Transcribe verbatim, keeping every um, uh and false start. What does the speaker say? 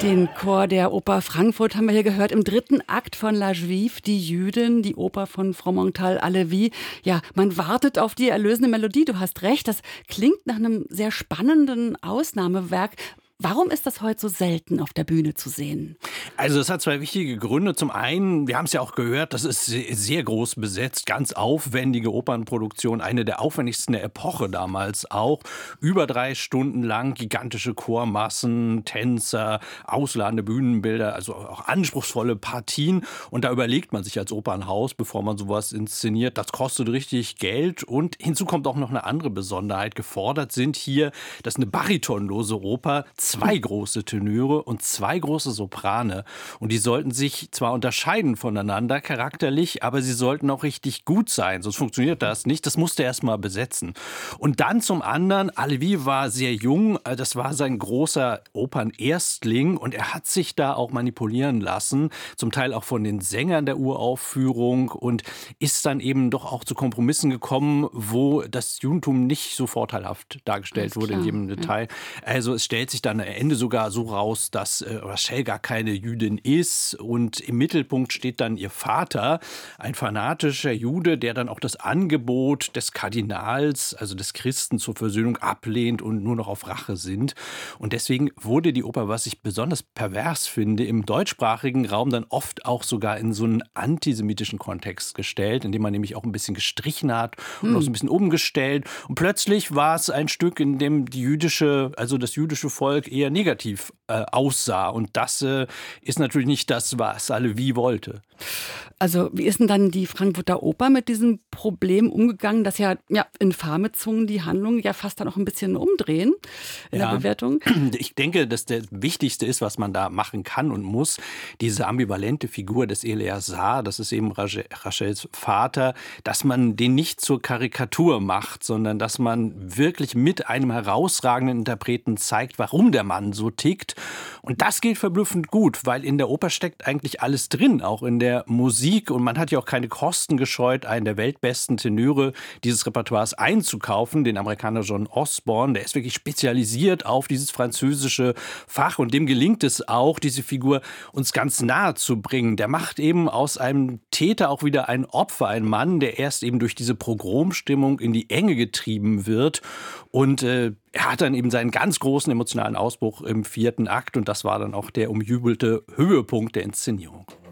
Den Chor der Oper Frankfurt haben wir hier gehört im dritten Akt von La Juive, die Jüdin, die Oper von Fromental Alevi. Ja, man wartet auf die erlösende Melodie. Du hast recht, das klingt nach einem sehr spannenden Ausnahmewerk. Warum ist das heute so selten auf der Bühne zu sehen? Also das hat zwei wichtige Gründe. Zum einen, wir haben es ja auch gehört, das ist sehr groß besetzt, ganz aufwendige Opernproduktion, eine der aufwendigsten der Epoche damals auch. Über drei Stunden lang gigantische Chormassen, Tänzer, ausladende Bühnenbilder, also auch anspruchsvolle Partien. Und da überlegt man sich als Opernhaus, bevor man sowas inszeniert, das kostet richtig Geld. Und hinzu kommt auch noch eine andere Besonderheit. Gefordert sind hier, das ist eine baritonlose Oper, zwei große Tenöre und zwei große Soprane. Und die sollten sich zwar unterscheiden voneinander charakterlich, aber sie sollten auch richtig gut sein. Sonst funktioniert das nicht. Das musste er erst mal besetzen. Und dann zum anderen, Alevi war sehr jung. Das war sein großer Opernerstling. Und er hat sich da auch manipulieren lassen. Zum Teil auch von den Sängern der Uraufführung. Und ist dann eben doch auch zu Kompromissen gekommen, wo das Judentum nicht so vorteilhaft dargestellt wurde in jedem Detail. Also es stellt sich dann am Ende sogar so raus, dass äh, Rachel gar keine Jüdin ist und im Mittelpunkt steht dann ihr Vater, ein fanatischer Jude, der dann auch das Angebot des Kardinals, also des Christen zur Versöhnung ablehnt und nur noch auf Rache sinnt. Und deswegen wurde die Oper, was ich besonders pervers finde, im deutschsprachigen Raum dann oft auch sogar in so einen antisemitischen Kontext gestellt, indem man nämlich auch ein bisschen gestrichen hat und hm. auch so ein bisschen umgestellt. Und plötzlich war es ein Stück, in dem die jüdische, also das jüdische Volk eher negativ äh, aussah. Und das äh, ist natürlich nicht das, was Alevi wollte. Also wie ist denn dann die Frankfurter Oper mit diesem Problem umgegangen, dass ja, ja infame Zungen die Handlung ja fast dann auch ein bisschen umdrehen in ja. der Bewertung? Ich denke, dass das Wichtigste ist, was man da machen kann und muss, diese ambivalente Figur des Eleazar, das ist eben Rachels Vater, dass man den nicht zur Karikatur macht, sondern dass man wirklich mit einem herausragenden Interpreten zeigt, warum der Mann so tickt. Und das geht verblüffend gut, weil in der Oper steckt eigentlich alles drin, auch in der Musik. Und man hat ja auch keine Kosten gescheut, einen der weltbesten Tenöre dieses Repertoires einzukaufen, den Amerikaner John Osborne. Der ist wirklich spezialisiert auf dieses französische Fach. Und dem gelingt es auch, diese Figur uns ganz nahe zu bringen. Der macht eben aus einem Täter auch wieder ein Opfer, ein Mann, der erst eben durch diese Pogromstimmung in die Enge getrieben wird. Und äh, er hat dann eben seinen ganz großen emotionalen Ausbruch im vierten Akt. Und das war dann auch der umjubelte Höhepunkt der Inszenierung.